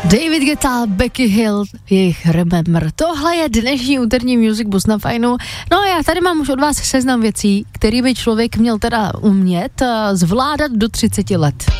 David Guetta, Becky Hill, jejich Remember. Tohle je dnešní úterní Music Bus na Fajnu. No a já tady mám už od vás seznam věcí, který by člověk měl teda umět zvládat do 30 let.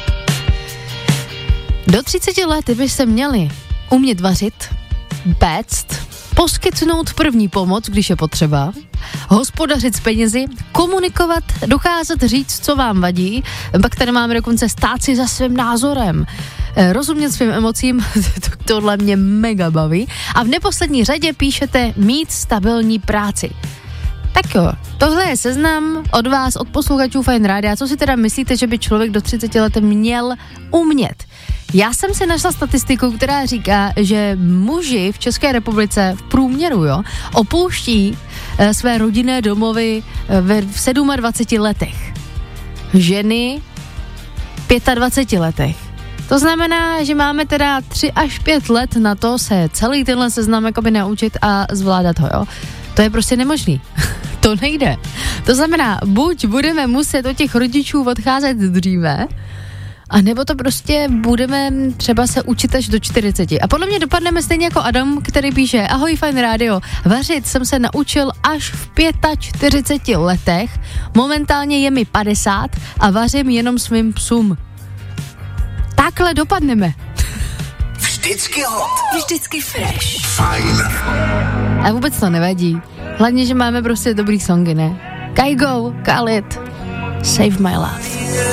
Do 30 let byste měli umět vařit, péct, poskytnout první pomoc, když je potřeba, hospodařit s penězi, komunikovat, dokázat říct, co vám vadí, pak tady máme dokonce stát si za svým názorem, rozumět svým emocím, tohle mě mega baví, a v neposlední řadě píšete mít stabilní práci. Tak jo, tohle je seznam od vás, od posluchačů Fajn Rádia. Co si teda myslíte, že by člověk do 30 let měl umět? Já jsem si našla statistiku, která říká, že muži v České republice v průměru opouští své rodinné domovy v 27 letech. Ženy v 25 letech. To znamená, že máme teda 3 až 5 let na to se celý tenhle seznam jakoby naučit a zvládat ho, jo. To je prostě nemožný. To nejde. To znamená, buď budeme muset od těch rodičů odcházet dříve, a nebo to prostě budeme třeba se učit až do 40. A podle mě dopadneme stejně jako Adam, který píše: ahoj Fajn Rádio, vařit jsem se naučil až v 45 letech, momentálně je mi 50 a vařím jenom svým psům. Takhle dopadneme. Vždycky hot. Vždycky fresh. Fajn. A vůbec to nevadí. Hlavně, že máme prostě dobrý songy, ne? Kygo, Khalid, Save My Love.